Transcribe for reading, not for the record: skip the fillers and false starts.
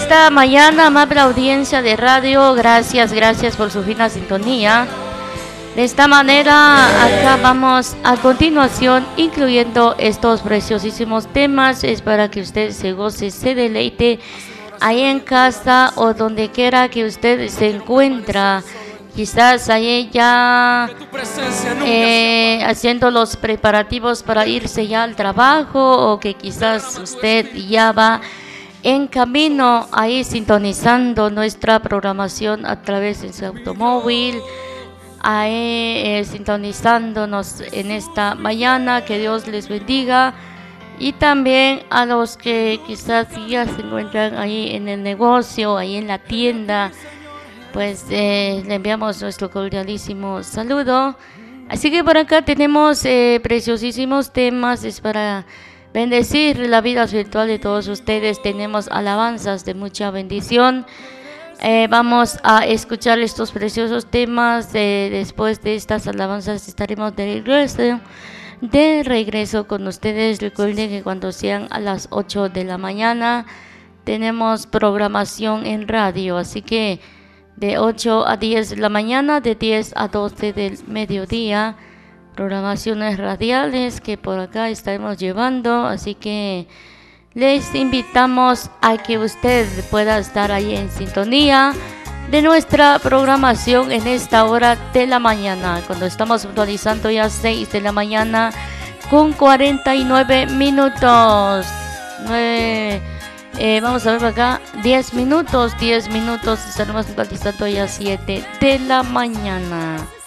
esta mañana, amable audiencia de radio, gracias por su fina sintonía. De esta manera, acá vamos a continuación incluyendo estos preciosísimos temas. Es para que usted se goce, se deleite ahí en casa o donde quiera que usted se encuentra. Quizás ahí ya haciendo los preparativos para irse ya al trabajo, o que quizás usted ya va en camino ahí sintonizando nuestra programación a través de su automóvil, ahí sintonizándonos en esta mañana. Que Dios les bendiga. Y también a los que quizás ya se encuentran ahí en el negocio, ahí en la tienda, pues le enviamos nuestro cordialísimo saludo. Así que por acá tenemos preciosísimos temas, es para bendecir la vida virtual de todos ustedes. Tenemos alabanzas de mucha bendición. Vamos a escuchar estos preciosos temas. Después de estas alabanzas estaremos de regreso con ustedes. Recuerden que cuando sean a las 8 de la mañana tenemos programación en radio, así que de 8 a 10 de la mañana, de 10 a 12 del mediodía, programaciones radiales que por acá estaremos llevando. Así que les invitamos a que usted pueda estar ahí en sintonía de nuestra programación en esta hora de la mañana, cuando estamos actualizando ya 6 de la mañana con 49 minutos. Vamos a ver acá, 10 minutos, estaremos actualizando ya 7 de la mañana.